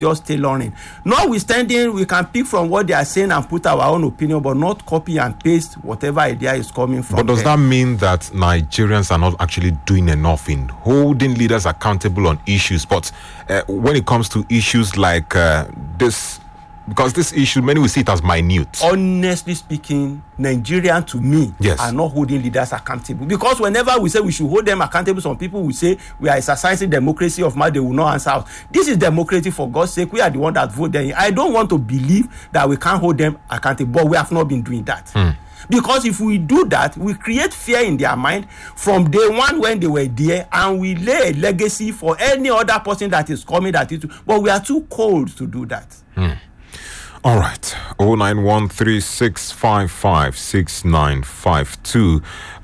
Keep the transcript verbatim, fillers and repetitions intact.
just tailoring. Notwithstanding, we can pick from what they are saying and put our own opinion, but not copy and paste whatever idea is coming from. But does them. that mean that Nigerians are not actually doing enough in holding leaders accountable on issues? But uh, when it comes to issues like uh, this, because this issue, many will see it as minute. Honestly speaking, Nigerians, to me, yes. are not holding leaders accountable. Because whenever we say we should hold them accountable, some people will say we are exercising democracy of man, they will not answer us. This is democracy, for God's sake. We are the one that vote them. I don't want to believe that we can't hold them accountable, but we have not been doing that. Mm. Because if we do that, we create fear in their mind from day one when they were there, and we lay a legacy for any other person that is coming that is. But we are too cold to do that. Mm. All right. oh nine one three six five five six nine five two.